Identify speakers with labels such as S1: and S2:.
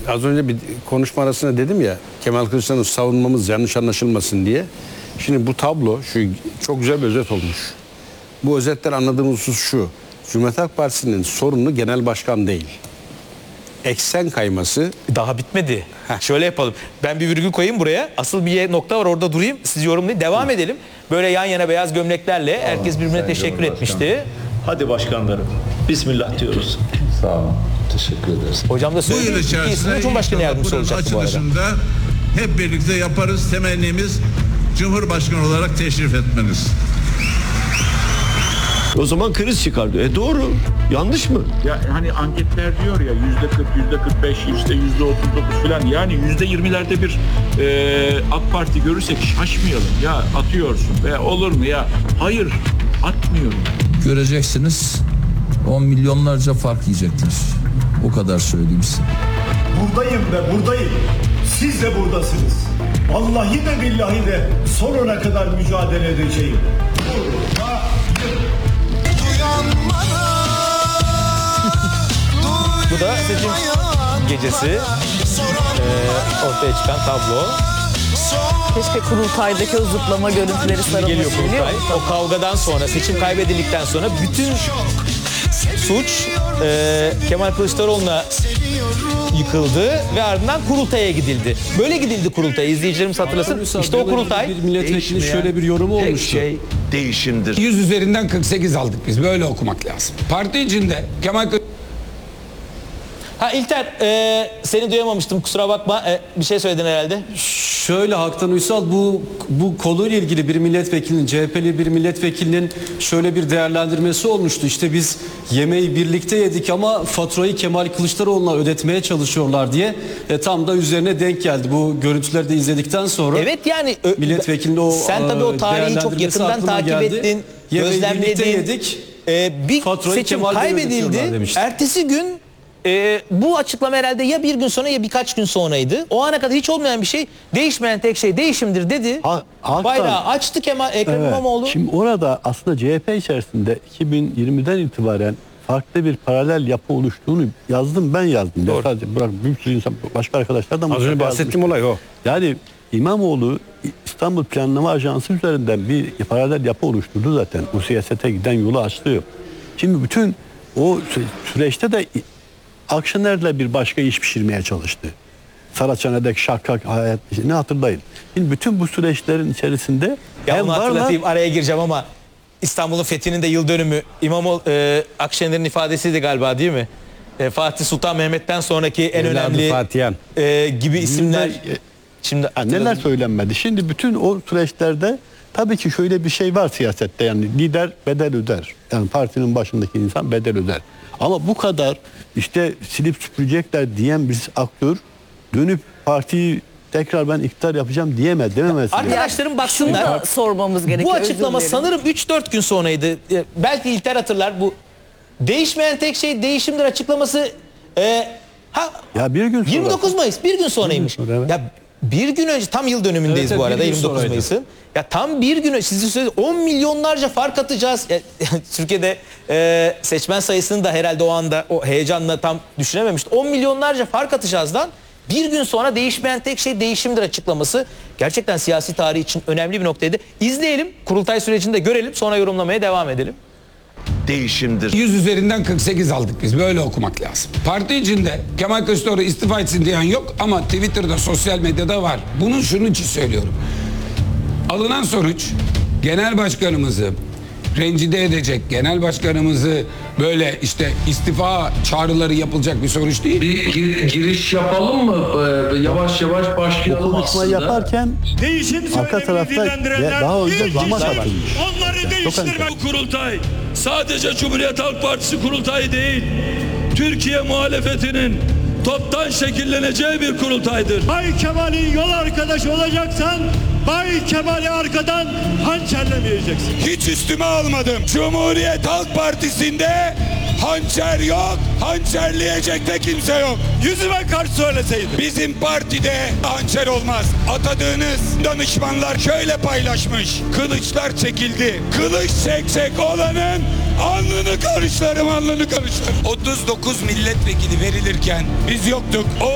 S1: Az önce bir konuşma arasında dedim ya, Kemal Kılıçdaroğlu savunmamız yanlış anlaşılmasın diye. Şimdi bu tablo çok güzel bir özet olmuş. Bu özetten anladığımız husus şu: Cumhuriyet Halk Partisi'nin sorunu genel başkan değil. Eksen kayması.
S2: Daha bitmedi. Şöyle yapalım. Ben bir virgül koyayım buraya. Asıl bir nokta var, orada durayım. Siz yorumlayın. Devam edelim. Böyle yan yana beyaz gömleklerle herkes birbirine teşekkür etmişti.
S3: Hadi başkanlarım. Bismillah diyoruz.
S4: Sağ olun. Teşekkür ederiz.
S2: Hocam da
S5: Bu
S2: söyledi.
S5: yıl içerisinde
S2: Cumhurbaşkanı yardımcısı
S5: buranın
S2: olacaktı bu arada.
S5: açılışında hep birlikte yaparız. Temennimiz Cumhurbaşkanı olarak teşrif etmeniz.
S6: O zaman kriz çıkardı. Doğru. Yanlış mı?
S3: Ya hani anketler diyor ya %40, %45, %39 falan. Yani %20'lerde bir AK Parti görürsek şaşmayalım. Ya atıyorsun veya olur mu ya? Hayır, atmıyorum.
S4: Göreceksiniz 10 milyonlarca fark yiyecekler. O kadar söyleyeyim size.
S7: Buradayım ve buradayım. Siz de buradasınız. Vallahi de billahi de sonuna kadar mücadele edeceğim.
S2: Bu da seçim gecesi ortaya çıkan tablo.
S8: Keşke kurultaydaki o zıplama görüntüleri sarılması.
S2: Geliyor kurultay. O kavgadan sonra, seçim kaybedildikten sonra bütün suç Kemal Kılıçdaroğlu'na yıkıldı ve ardından kurultaya gidildi. Böyle gidildi kurultaya. İzleyicilerimiz hatırlasın. İşte o kurultay.
S9: Bir milletvekili şöyle bir yorumu olmuştu.
S6: Tek şey değişimdir.
S10: 100 üzerinden 48 aldık biz. Böyle okumak lazım. Parti içinde Kemal
S2: İlter, seni duyamamıştım, kusura bakma. Bir şey söyledin herhalde.
S9: Şöyle Haktan Uysal, bu konuyla ilgili bir milletvekilinin, CHP'li bir milletvekilinin şöyle bir değerlendirmesi olmuştu. İşte biz yemeği birlikte yedik ama faturayı Kemal Kılıçdaroğlu'na ödetmeye çalışıyorlar diye tam da üzerine denk geldi. Bu görüntüleri de izledikten sonra
S2: Evet, yani
S9: milletvekilinin o
S2: sen tabii o tarihi çok
S9: değerlendirmesi
S2: yakından
S9: aklıma
S2: takip
S9: geldi.
S2: ettin,
S9: Yemeği birlikte
S2: gözlemledin.
S9: yedik.
S2: Bir
S9: Faturayı
S2: seçim
S9: Kemal Bey'e
S2: kaybedildi.
S9: ödetiyorlar demişti.
S2: Ertesi gün bu açıklama herhalde ya bir gün sonra ya birkaç gün sonraydı. O ana kadar hiç olmayan bir şey, değişmeyen tek şey değişimdir dedi. Bayrağı açtı Ekrem İmamoğlu.
S11: Şimdi orada aslında CHP içerisinde 2020'den itibaren farklı bir paralel yapı oluştuğunu ben yazdım.
S2: Doğru.
S11: Sadece bir sürü insan, başka arkadaşlar da
S1: Az önce bahsettiğim olay o.
S11: Yani İmamoğlu İstanbul Planlama Ajansı üzerinden bir paralel yapı oluşturdu zaten. O siyasete giden yolu açtı. Şimdi bütün o süreçte de Akşener'le bir başka iş pişirmeye çalıştı. Saraçhane'deki şarkı hayatını hatırlayın. Şimdi bütün bu süreçlerin içerisinde
S2: Ya onu hatırlatayım, araya gireceğim ama İstanbul'un fethinin de yıl dönümü. Akşener'in ifadesiydi galiba, değil mi? Fatih Sultan Mehmet'ten sonraki en önemli
S1: Fatihan
S2: gibi isimler. Şimdi
S11: neler söylenmedi. Şimdi bütün o süreçlerde tabii ki şöyle bir şey var siyasette, yani lider bedel öder. Yani partinin başındaki insan bedel öder. Ama bu kadar işte silip süpürecekler diyen bir aktör dönüp partiyi tekrar ben iktidar yapacağım dememesi.
S2: Arkadaşlarım
S8: Şunu
S2: baksınlar.
S8: da sormamız gerekiyor.
S2: Bu açıklama
S8: özür dilerim.
S2: sanırım 3-4 gün sonraydı. Belki İlter hatırlar, bu değişmeyen tek şey değişimdir açıklaması.
S11: Ya bir gün sonra.
S2: 29 Mayıs bir gün sonraymış.
S11: Bir gün sonra, evet.
S2: Ya bir gün önce, tam yıl dönümündeyiz
S9: Evet,
S2: bu arada,
S9: bir gün
S2: 29
S9: sonraydı.
S2: Mayıs'ın. Ya tam bir gün önce sizi söyledi, 10 milyonlarca fark atacağız. Türkiye'de seçmen sayısını da herhalde o anda o heyecanla tam düşünememişti. 10 milyonlarca fark atacağızdan bir gün sonra değişmeyen tek şey değişimdir açıklaması gerçekten siyasi tarih için önemli bir noktaydı. İzleyelim, kurultay sürecini de görelim, sonra yorumlamaya devam edelim.
S6: Değişimdir.
S10: 100 üzerinden 48 aldık biz. Böyle okumak lazım. Parti içinde Kemal Kılıçdaroğlu istifa etsin diyen yok ama Twitter'da, sosyal medyada var. Bunu şunun için söylüyorum. Alınan sonuç genel başkanımızı rencide edecek, genel başkanımızı böyle işte istifa çağrıları yapılacak bir sonuç değil.
S4: Bir giriş yapalım mı? Yavaş yavaş başlayalım
S11: Konuşma
S4: aslında.
S11: yaparken
S7: Değişim
S11: arka tarafta daha önce damat atılmış.
S7: Onları değiştirme.
S12: Bu kurultay sadece Cumhuriyet Halk Partisi kurultayı değil, Türkiye muhalefetinin toptan şekilleneceği bir kurultaydır.
S7: Bay Kemal'in yol arkadaşı olacaksan Bay Kemal'i arkadan hançerlemeyeceksin.
S12: Hiç üstüme almadım. Cumhuriyet Halk Partisi'nde hançer yok, hançerleyecek de kimse yok. Yüzüme karşı söyleseydin. Bizim partide hançer olmaz. Atadığınız danışmanlar şöyle paylaşmış. Kılıçlar çekildi. Kılıç çekecek olanın alnını karışlarım, alnını karışlarım. 39 milletvekili verilirken biz yoktuk.